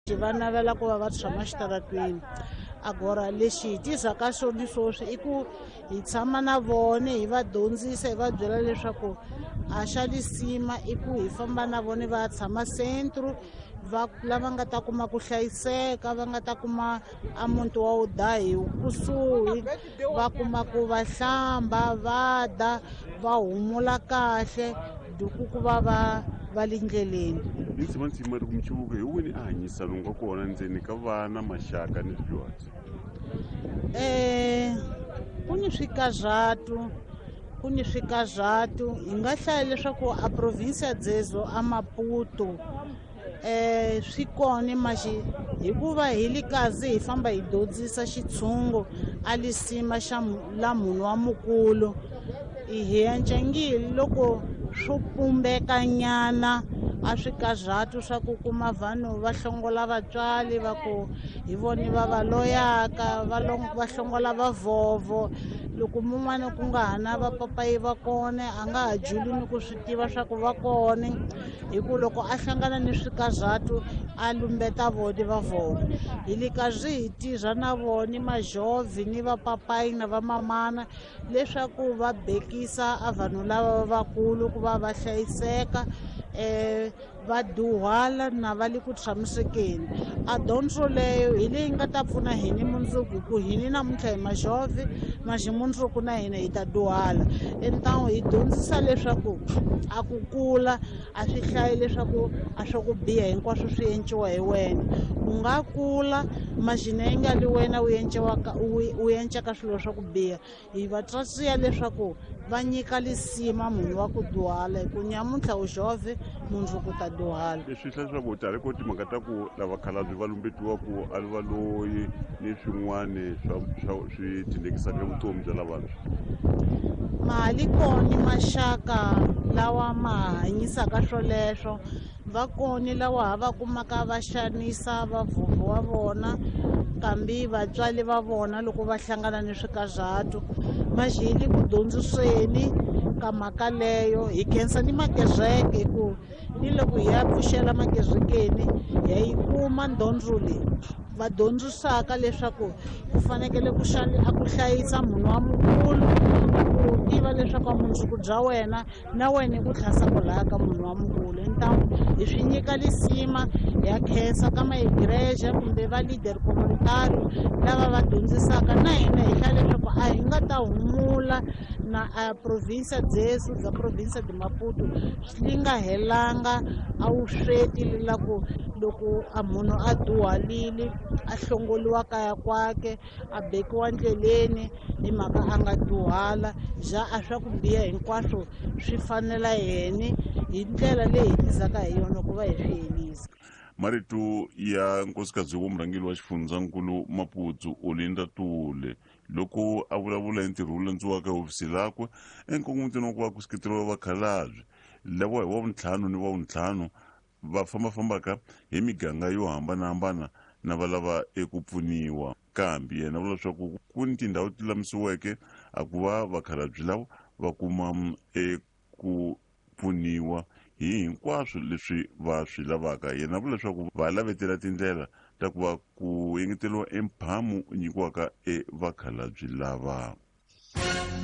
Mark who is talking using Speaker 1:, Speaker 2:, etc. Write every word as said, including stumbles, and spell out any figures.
Speaker 1: va navela ku va va tshama xitaratweni. Agora lexi hi tisaka swona swoswi i ku hi tshama na vona hi va dyondzisa hi va byela leswaku a xa lisima i ku hi famba na vona va tshama centro va lava nga ta kuma ku hlayiseka, va nga ta kuma a muti wa wu daha hi kusuhi, va kuma ku va hlamba va dya va humula kahle duku ku va va va le ndleleni.
Speaker 2: Ndzima ri kumchivuko hi wini a hanyisano nga kona ndzeni ka vana, maxaka ni swidyondzi?
Speaker 1: Eh, ku ni swikazatu ku ni swikazatu hi nga hlaya leswaku a province ya Zezo a Maputo eh swi kona maxi hikuva hi le kazi hi famba hi dyondzisa xitshungu a lisima xa la munhu wa mukulu hi encengile loko swo pumbeka nyana a swikazatu swa ku kuma vanhu va hlongola vatswali va ku hi voni va va loyaka va va hlongola va vovo. Loko mun'wana ku nga hana va papayi va kona a nga ha juli ni ku swi tiva swa ku va kona hi ku loko a hlangana ni swikazatu a lumbeta vona va vovo. Hi le kazi hi tirha na vona majovhi ni va papayi na va mamana leswaku va bekisa a vanhu lava vakulu ku va va hlayiseka eh va dyuhala na va le ku tshamisekeni. A dyondzo leyo hi leyi nga ta pfuna hini mundzuku ku hini namuntlha hi majovhi maxi mundzuku na hina hi ta dyuhala. Entangu hi dyondzisa leswaku a ku kula a swi hlayi leswaku a swa ku biha hinkwaswo swi endliwa hi wena. U nga kula maxina yi nga li wena u endliwaka u endlaka swilo swa ku biha. Hi va tsasiya leswaku va nyika lisima munhu wa ku dyuhala hi ku nyamuntlha u jovhe mundzuku ta dyuhala.
Speaker 2: Leswi swi leswaku tari ko timhaka ta ku lava khalabye va lumbetiwa ku a va loyi ni swin'wana swa swi tindlekisaka vutomi bya lavantshwa.
Speaker 1: Mali koni maxaka lawa ma hanyisaka swoleswo va koni lawa va kumaka va xanisa vavhongo wa vona kambe vatswali va vona loko va hlangana ni swikazatu maxi hi le ku dyondziseni ka mhaka leyo hi khensa ni makezeke ku ni loko hi ya pfuxela makezekeni hi yi kuma dyondzo leyi va dyondzisaka leswaku ku fanekele ku a ku hlayisa munhu wa mukulu ku tiva leswaku mundzuku bya wena na wena i ku tlhasa ku laha ka munhu wa mukulu. Entangu hi swi nyika lisima ya khensa ka maigreja kumbe va leader communitary lava va dyondzisaka na hina hi hlaya leswaku a hi nga ta humula na a province ya Zezo za province de Maputo swi nga helanga a vusweti la ku loko a munhu a dyuhalile a hlongoliwa kaya kwake a bekiwa ndleleni hi mhaka a nga dyuhala ja a swa ku biha hinkwaswo swi fanela yena hi ndlela leyi hi tizaka hi yona ku va hi swi helisa.
Speaker 2: Marito ya nkosikazi wa murhangeri wa xifundzankulu Maputo Olinda Tule loko a vulavula hi ntirho wu landziwaka hofisi lakwe enkongomotweni wa ku va ku seketeriwa vakhalabye lava hi wa vuntlhanu ni wa vuntlhanu va fambafambaka hi miganga yo hambanahambana na va lava eku pfuniwa. Kambe yena vula leswaku ku ni tindhawu ti lamisiweke a ku va vakhalabye lava va kuma eku pfuniwa hi hinkwaswo leswi va swi lavaka. Yena vula leswaku va lavetela tindlela ta ku va ku engeteriwa emphamu nyikiwaka e vakhalabye lava.